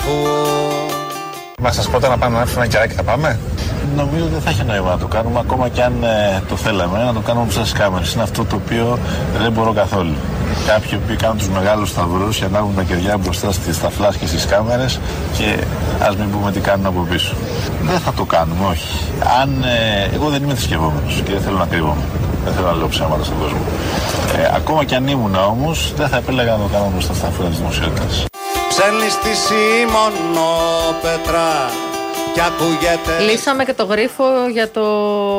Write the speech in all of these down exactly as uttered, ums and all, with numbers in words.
Μα σας πρώτα να πάμε ένα κεράκι, θα πάμε. Νομίζω ότι δεν θα έχει νόημα να το κάνουμε, ακόμα και αν ε, το θέλαμε, να το κάνουμε μπροστά στις κάμερες. Είναι αυτό το οποίο δεν μπορώ καθόλου. Κάποιοι που κάνουν τους μεγάλους σταυρούς και ανάβουν τα κεριά μπροστά στα φλάς και στις κάμερες και ας μην πούμε τι κάνουν από πίσω. Δεν θα το κάνουμε, όχι. Αν, ε, εγώ δεν είμαι θρησκευόμενος και δεν θέλω να κρύβομαι. Δεν θέλω να λέω ψέματα στον κόσμο. Ε, ακόμα και αν ήμουν όμως, δεν θα επέλεγα να το κάνω μπροστά στα φύλλα της δημοσιότητας. Ψέλνει στη Σιμονόπετρα. Λύσαμε και το γρίφο για, το,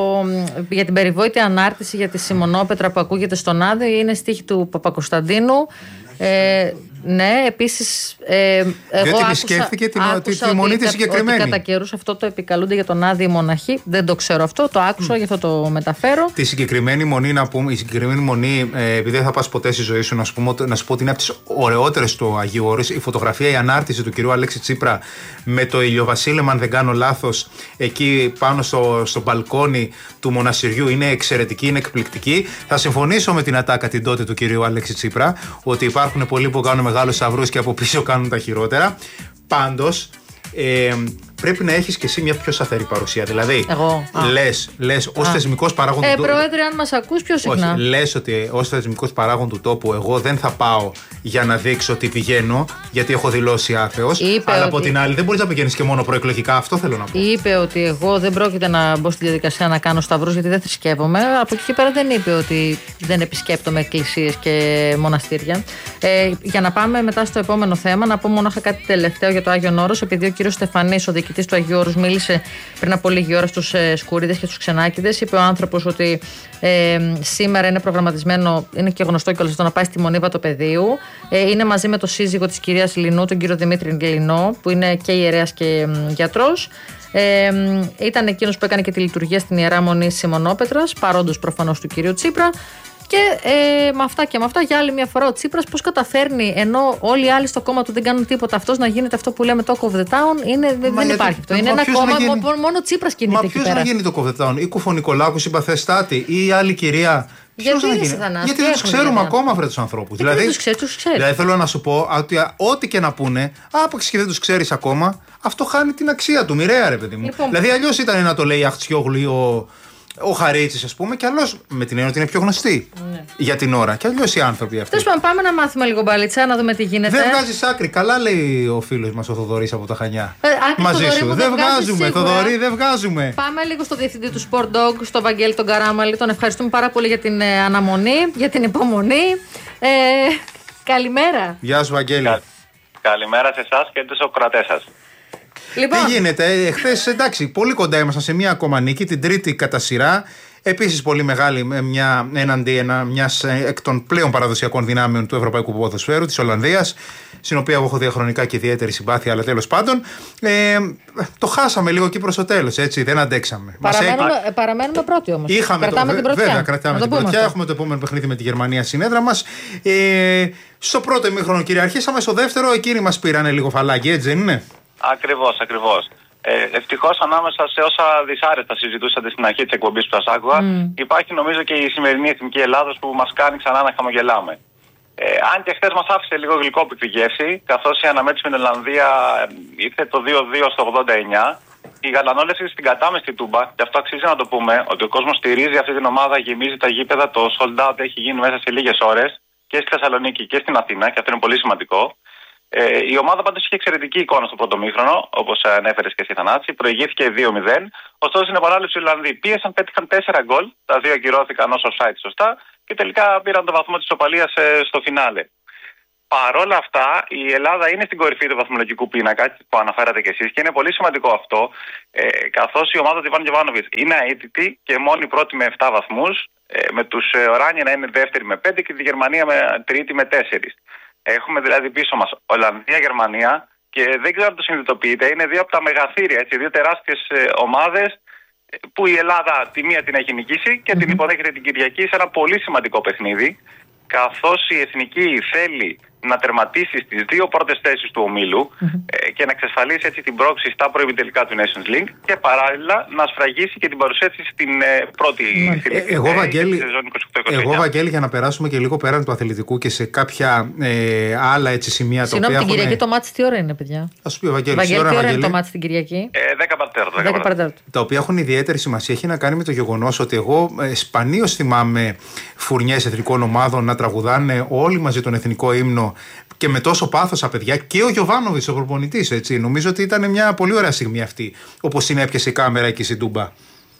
για την περιβόητη ανάρτηση για τη Σιμονόπετρα που ακούγεται στον Άδη. Είναι στίχη του Παπακοσταντίνου. Ε, ναι, επίσης. Ε, Διότι επισκέφθηκε τη, τη, τη μονή τη συγκεκριμένη. Ότι κατά καιρούς αυτό το επικαλούνται για τον Άδη οι μοναχοί. Δεν το ξέρω αυτό, το άκουσα, mm. γι' αυτό το μεταφέρω. Τη συγκεκριμένη μονή, να πούμε, η συγκεκριμένη μονή, ε, επειδή δεν θα πας ποτέ στη ζωή σου, να σου, πούμε, να σου πω ότι είναι από τις ωραιότερες του Αγίου Όρους. Η φωτογραφία, η ανάρτηση του κυρίου Αλέξη Τσίπρα με το ηλιοβασίλεμα, αν δεν κάνω λάθος, εκεί πάνω στο, στο μπαλκόνι του μοναστηριού είναι εξαιρετική, είναι εκπληκτική. Θα συμφωνήσω με την ατάκα την τότε του κυρίου Αλέξη Τσίπρα ότι υπάρχουν πολλοί που κάνουν μεγάλους σταυρούς και από πίσω κάνουν τα χειρότερα. Πάντως, ε, πρέπει να έχεις και εσύ μια πιο σταθερή παρουσία. Δηλαδή, λες, λες ως θεσμικός παράγον ε, του τόπου. Πρόεδρε, αν μας ακούς πιο συχνά. Όχι, λες ότι ως θεσμικός παράγον του τόπου, εγώ δεν θα πάω για να δείξω ότι πηγαίνω, γιατί έχω δηλώσει άθεος. Αλλά ότι... από την άλλη, δεν μπορείς να πηγαίνεις και μόνο προεκλογικά. Αυτό θέλω να πω. Είπε ότι εγώ δεν πρόκειται να μπω στη διαδικασία να κάνω σταυρούς, γιατί δεν θρησκεύομαι. Από εκεί και πέρα δεν είπε ότι δεν επισκέπτομαι εκκλησίες και μοναστήρια. Ε, για να πάμε μετά στο επόμενο θέμα, να πω μόνο κάτι τελευταίο για το Άγιον Όρος, επειδή ο κύριος Στεφανής, ο διοικητής του Αγίου Όρους, μίλησε πριν από λίγη ώρα στους ε, Σκουρίδες και στους Ξενάκηδες. Είπε ο άνθρωπος ότι ε, σήμερα είναι προγραμματισμένο, είναι και γνωστό κιόλας αυτό, να πάει στη Μονή Βατοπεδίου. Ε, είναι μαζί με το σύζυγο της κυρίας Λινού, τον κύριο Δημήτρη Λινό, που είναι και ιερέας και ε, γιατρός. Ε, ήταν εκείνος που έκανε και τη λειτουργία στην Ιερά Μονή Σιμονόπετρας, παρόντος προφανώς του κυρίου Τσίπρα. Και ε, με αυτά και με αυτά, για άλλη μια φορά, ο Τσίπρας πώς καταφέρνει, ενώ όλοι οι άλλοι στο κόμμα του δεν κάνουν τίποτα, αυτός να γίνεται αυτό που λέμε talk of the town, είναι, δεν γιατί, υπάρχει αυτό. Είναι ένα κόμμα, γίνει... μόνο, μόνο ο Τσίπρας κινείται εκεί πέρα. Μα ποιος να γίνει το talk of the town, ή Κουφονικολάκου, συμπαθεστάτη, ή η άλλη κυρία. Γιατί, να γιατί δεν τους ξέρουμε ακόμα, βρε τους ανθρώπους. Δηλαδή, τους ξέρεις, τους ξέρεις. δηλαδή θέλω να σου πω ότι ό,τι και να πούνε, άπαξ και δεν τους ξέρεις ακόμα, αυτό χάνει την αξία του. Μοιραία, ρε παιδί μου. Λοιπόν, δηλαδή, αλλιώς ήταν να το λέει Αχτσιόγλου ή ο. Ο Χαρίτσης, ας πούμε, και αλλιώς με την έννοια ότι είναι πιο γνωστή ναι. για την ώρα. Και αλλιώς οι άνθρωποι αυτοί. Τέλος πάντων, πάμε να μάθουμε λίγο μπαλίτσα, να δούμε τι γίνεται. Δεν βγάζεις άκρη. Καλά λέει ο φίλος μας ο Θοδωρής από τα Χανιά. Ε, Μαζί Θοδωρή σου. Δεν, δεν βγάζουμε, σίγουρα. Θοδωρή, δεν βγάζουμε. Πάμε λίγο στο διευθυντή του Sport Dog, στον Βαγγέλη τον Καράμαλη. Τον ευχαριστούμε πάρα πολύ για την ε, αναμονή, για την υπομονή. Ε, καλημέρα. Γεια σου, Βαγγέλη. Κα, καλημέρα σε εσάς και τους ακροατές σας. Λοιπόν. Τι γίνεται, χθες εντάξει, πολύ κοντά ήμασταν σε μια ακόμα νίκη, την τρίτη κατά σειρά. Επίσης πολύ μεγάλη, μια, έναντι ένα, μιας εκ των πλέον παραδοσιακών δυνάμεων του ευρωπαϊκού ποδοσφαίρου, της Ολλανδίας, στην οποία εγώ έχω διαχρονικά και ιδιαίτερη συμπάθεια, αλλά τέλος πάντων ε, το χάσαμε λίγο εκεί προς το τέλος, έτσι, δεν αντέξαμε. Παραμένουμε, έ... παραμένουμε πρώτοι όμως. Είχαμε κρατάμε το, την πρωτιά. Βέβαια, κρατάμε την πρωτιά. Έχουμε το επόμενο παιχνίδι με τη Γερμανία στην έδρα μας. Ε, στο πρώτο ημίχρονο κυριαρχήσαμε, στο δεύτερο εκείνοι μας πήρανε λίγο φαλάκι, έτσι δεν είναι? Ακριβώς, ακριβώς. Ε, ευτυχώς ανάμεσα σε όσα δυσάρεστα συζητούσατε στην αρχή της εκπομπής που σας άκουγα, mm. υπάρχει νομίζω και η σημερινή εθνική Ελλάδος που μας κάνει ξανά να χαμογελάμε. Ε, αν και χθες μας άφησε λίγο γλυκόπικρη γεύση, καθώς η αναμέτρηση με την Ολλανδία ήρθε το δύο δύο στο ογδόντα εννιά, η γαλανόλευση στην κατάμεστη Τούμπα, και αυτό αξίζει να το πούμε, ότι ο κόσμος στηρίζει αυτή την ομάδα, γεμίζει τα γήπεδα, το sold out έχει γίνει μέσα σε λίγες ώρες και στη Θεσσαλονίκη και στην Αθήνα, και αυτό είναι πολύ σημαντικό. Ε, η ομάδα πάντως είχε εξαιρετική εικόνα στο πρώτο μήχρονο, όπως ανέφερες και εσύ, Θανάση. Προηγήθηκε δύο μηδέν. Ωστόσο, στην επανάληψη οι Ολλανδοί πίεσαν, πέτυχαν τέσσερα γκολ. Τα δύο ακυρώθηκαν ως offside σωστά και τελικά πήραν το βαθμό της ισοπαλίας ε, στο φινάλε. Παρόλα αυτά, η Ελλάδα είναι στην κορυφή του βαθμολογικού πίνακα που αναφέρατε κι εσείς και είναι πολύ σημαντικό αυτό, ε, καθώς η ομάδα του Ιβάν Γιοβάνοβιτς είναι αίτητη και μόνη πρώτη με επτά βαθμούς, ε, με τους ε, Οράνιοι να είναι δεύτερη με πέντε και τη Γερμανία με τρίτη με τέσσερα. Έχουμε δηλαδή πίσω μας Ολλανδία-Γερμανία και δεν ξέρω αν το συνειδητοποιείτε, είναι δύο από τα μεγαθύρια, έτσι, δύο τεράστιες ε, ομάδες που η Ελλάδα τη μία την έχει νικήσει και mm-hmm. την υποδέχεται την Κυριακή σε ένα πολύ σημαντικό παιχνίδι, καθώς η Εθνική θέλει να τερματίσει στις δύο πρώτες θέσεις του ομίλου mm-hmm. ε, και να εξασφαλίσει έτσι την πρόκριση στα προημιτελικά του Nations League και παράλληλα να σφραγίσει και την παρουσία της στην ε, πρώτη mm-hmm. σελίδα. Ε, εγώ, Βαγγέλη, εγώ, Βαγγέλη, για να περάσουμε και λίγο πέραν του αθλητικού και σε κάποια ε, άλλα έτσι σημεία. Συγγνώμη, την Κυριακή το μάτς τι ώρα είναι, παιδιά? Ας σου πει ο Βαγγέλης. Βαγγέλη, τι ώρα, ώρα είναι το μάτς την Κυριακή? Ε, δέκα παρατέταρτο. Τα οποία έχουν ιδιαίτερη σημασία. Έχει να κάνει με το γεγονός ότι εγώ ε, σπανίως θυμάμαι φουρνιές εθνικών ομάδων να τραγουδάνε όλοι μαζί τον εθνικό ύμνο και με τόσο πάθος τα παιδιά, και ο Γιοβάνοβιτς, ο προπονητής, έτσι. Νομίζω ότι ήταν μια πολύ ωραία στιγμή αυτή, όπως συνέπιασε η κάμερα εκεί στην Τούμπα.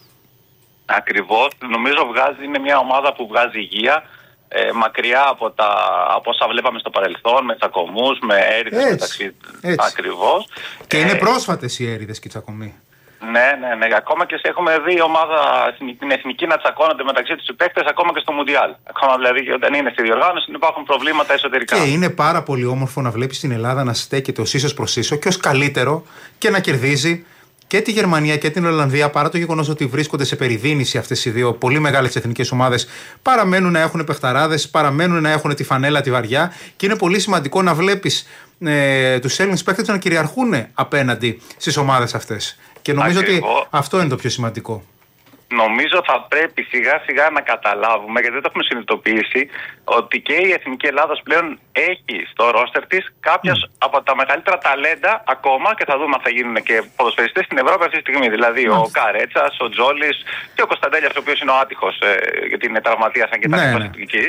Ακριβώς. Νομίζω βγάζει, είναι μια ομάδα που βγάζει υγεία, ε, μακριά από, τα, από όσα βλέπαμε στο παρελθόν, με τσακωμούς, με έρηδες μεταξύ. Ακριβώς. Και ε, είναι πρόσφατες οι έρηδες και οι τσακωμοί. Ναι, ναι, ναι. Ακόμα και σε έχουμε δει ομάδα την εθνική να τσακώνονται μεταξύ τους οι παίκτες, ακόμα και στο Μουντιάλ. Ακόμα δηλαδή όταν είναι στη διοργάνωση υπάρχουν προβλήματα εσωτερικά. Και είναι πάρα πολύ όμορφο να βλέπεις την Ελλάδα να στέκεται ως ίσος προς ίσο και ως καλύτερο και να κερδίζει και τη Γερμανία και την Ολλανδία, παρά το γεγονός ότι βρίσκονται σε περιδίνηση αυτές οι δύο πολύ μεγάλες εθνικές ομάδες. Παραμένουν να έχουν παιχταράδες, παραμένουν να έχουν τη φανέλα τη βαριά και είναι πολύ σημαντικό να βλέπεις ε, τους Έλληνες παίκτες να κυριαρχούν απέναντι στις ομάδες αυτές. Και νομίζω Ακριβώς. ότι αυτό είναι το πιο σημαντικό. Νομίζω θα πρέπει σιγά σιγά να καταλάβουμε, γιατί δεν το έχουμε συνειδητοποιήσει, ότι και η Εθνική Ελλάδος πλέον έχει στο ρόστερ της κάποια mm. από τα μεγαλύτερα ταλέντα ακόμα, και θα δούμε αν θα γίνουν και ποδοσφαιριστές στην Ευρώπη αυτή τη στιγμή. Δηλαδή mm. ο Καρέτσας, ο Τζόλης και ο Κωνσταντέλιας, ο οποίος είναι ο άτυχος ε, γιατί είναι τραυματίας, αν και ήταν ναι, εθνική.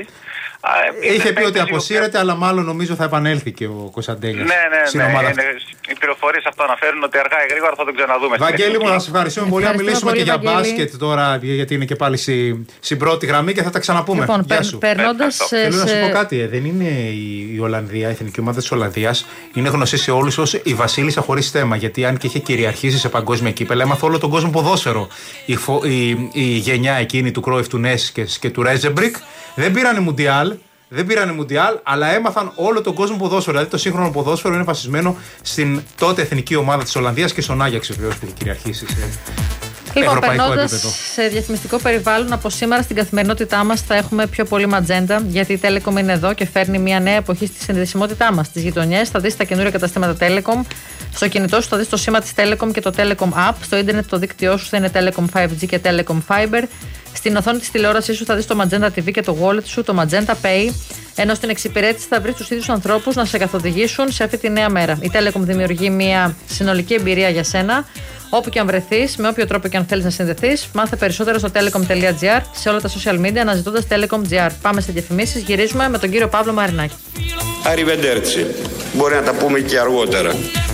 Είχε πει ότι αποσύρεται, αλλά μάλλον νομίζω θα επανέλθει και ο Κωνσταντέλιας. Ναι, ναι, ναι. ναι. Οι πληροφορίες αυτό αναφέρουν ότι αργά ή γρήγορα θα τον ξαναδούμε. Βαγγέλη μου, να σας ευχαριστούμε πολύ. Να μιλήσουμε και για μπάσκετ τώρα, γιατί είναι και πάλι στην πρώτη γραμμή και θα τα ξαναπούμε. Λοιπόν, Γεια σου. Περνώντας. Θέλω να σου πω κάτι. Δεν είναι η Ολλανδία, η εθνική ομάδα της Ολλανδίας, είναι γνωστή σε όλους ως η Βασίλισσα χωρίς θέμα. Γιατί αν και είχε κυριαρχήσει σε παγκόσμια κύπελα, έμαθε όλο τον κόσμο ποδόσφαιρο. Η, η, η γενιά εκείνη του Κρόιφ, του Νες και, και του Ρέζεμπρικ δεν πήρανε Μουντιάλ. Δεν πήρανε Μουντιάλ, αλλά έμαθαν όλο τον κόσμο ποδόσφαιρο. Δηλαδή το σύγχρονο ποδόσφαιρο είναι βασισμένο στην τότε εθνική ομάδα της Ολλανδίας και στον Άγιαξ, βεβαίως, που έχει κυριαρχήσει σε λοιπόν, ευρωπαϊκό επίπεδο. Σε διαφημιστικό περιβάλλον, από σήμερα στην καθημερινότητά μας θα έχουμε πιο πολύ ματζέντα, γιατί η Telecom είναι εδώ και φέρνει μια νέα εποχή στη συνδεσιμότητά μας. Στις γειτονιές θα δεις τα καινούργια καταστήματα Telecom. Στο κινητό σου θα δεις το σήμα της Telecom και το Telecom App. Στο ίντερνετ το δίκτυό σου θα είναι Telecom φάιβ τζι και Telecom Fiber. Στην οθόνη της τηλεόρασής σου θα δεις το Magenta τι βι και το wallet σου, το Magenta Pay. Ενώ στην εξυπηρέτηση θα βρεις τους ίδιους ανθρώπους να σε καθοδηγήσουν σε αυτή τη νέα μέρα. Η Telecom δημιουργεί μια συνολική εμπειρία για σένα. Όπου και αν βρεθείς, με όποιο τρόπο και αν θέλεις να συνδεθείς, μάθε περισσότερο στο telecom τελεία gr, σε όλα τα social media αναζητώντας Telecom τζι αρ. Πάμε σε διαφημίσεις, γυρίζουμε με τον κύριο Παύλο Μαρινάκη. Arrivederci. Μπορεί να τα πούμε και αργότερα.